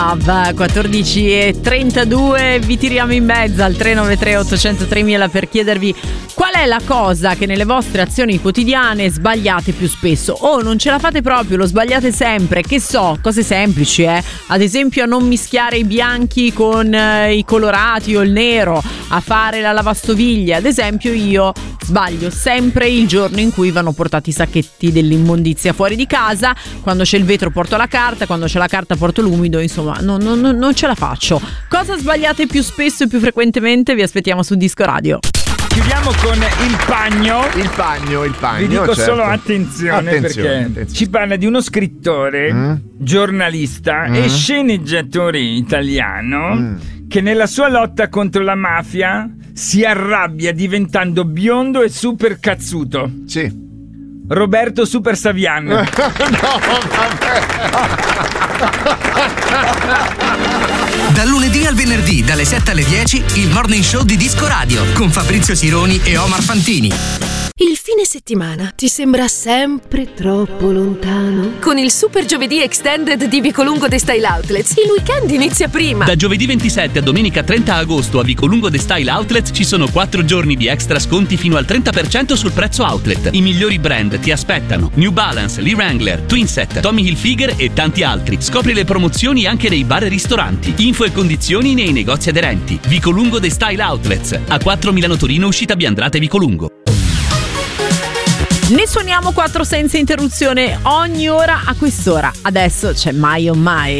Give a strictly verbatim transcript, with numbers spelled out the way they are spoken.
quattordici e trentadue, vi tiriamo in mezzo al tre nove tre otto zero tre mille per chiedervi qual è la cosa che nelle vostre azioni quotidiane sbagliate più spesso, o non ce la fate proprio, lo sbagliate sempre. Che so, cose semplici, eh ad esempio a non mischiare i bianchi con eh, i colorati o il nero, a fare la lavastoviglie. Ad esempio io sbaglio sempre il giorno in cui vanno portati i sacchetti dell'immondizia fuori di casa. Quando c'è il vetro porto la carta, quando c'è la carta porto l'umido, insomma non, non, non ce la faccio. Cosa sbagliate più spesso e più frequentemente? Vi aspettiamo su Disco Radio. Chiudiamo con il pagno. Il pagno, il pagno. Vi dico certo. solo attenzione, attenzione perché attenzione. ci parla di uno scrittore, mm. giornalista mm. e sceneggiatore italiano mm. che nella sua lotta contro la mafia si arrabbia diventando biondo e super cazzuto. Sì. Roberto Super Savian. No, vabbè. Dal lunedì al venerdì, dalle sette alle dieci, il Morning Show di Disco Radio con Fabrizio Sironi e Omar Fantini. Il fine settimana ti sembra sempre troppo lontano? Con il Super Giovedì Extended di Vicolungo The Style Outlets, il weekend inizia prima. Da giovedì ventisette a domenica trenta agosto a Vicolungo The Style Outlets ci sono quattro giorni di extra sconti fino al trenta per cento sul prezzo outlet. I migliori brand ti aspettano: New Balance, Lee Wrangler, Twinset, Tommy Hilfiger e tanti altri. Scopri le promozioni anche nei bar e ristoranti. Info e condizioni nei negozi aderenti. Vicolungo The Style Outlets, a quattro Milano Torino, uscita Biandrate Vicolungo. Ne suoniamo quattro senza interruzione ogni ora a quest'ora. Adesso c'è Mai o Mai.